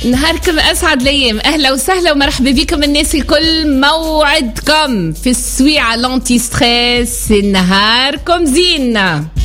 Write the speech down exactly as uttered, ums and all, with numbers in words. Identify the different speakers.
Speaker 1: نهاركم أسعد الأيام، أهلا وسهلا ومرحبا بكم الناس الكل. موعدكم في السويعة لانتي ستريس، نهاركم زين.